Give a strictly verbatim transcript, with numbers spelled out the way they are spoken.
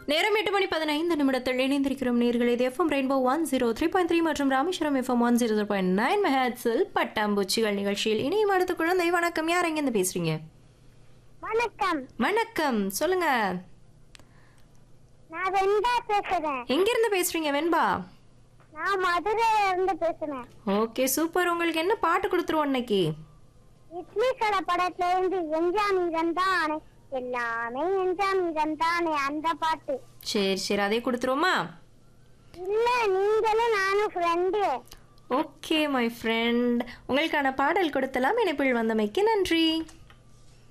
நேரம் எட்டு மணி பதினைந்து நிமிடத்தில் இணைந்திருக்கிறோம் நேர்கள். இது FM rainbow one zero three point three மற்றும் Rameswaram FM one zero point nine மெஹாட்ஸில் பட்டாம்பூச்சிகள் நிகழ்ச்சியில் இனியும் அடுத்த குழந்தை. வணக்கம், யார் எங்கேருந்து பேசுறீங்க? வணக்கம். வணக்கம், சொல்லுங்க. நான் வெண்பா பேசுறேன். எங்க இருந்து பேசுறீங்க வெண்பா? நான் மதுரையில இருந்து பேசுறேன். Okay, super. உங்களுக்கு என்ன பாட்டு கொடுத்துருவோம் இன்னைக்கு? இட்லி கடை படத்துல இருந்து எஞ்சாமி தந்தானே எல்லாமே எஞ்சாமி தந்தானே அந்த பாட்டு. சரி சரி, அதே கொடுத்துருவோமா? இல்ல, நீங்களும் நானும் ஃப்ரெண்டு. ஓகே மை ஃப்ரெண்ட், உங்களுக்கான பாடல் கொடுத்தலாம். இணைப்பில் வந்தமைக்கு நன்றி.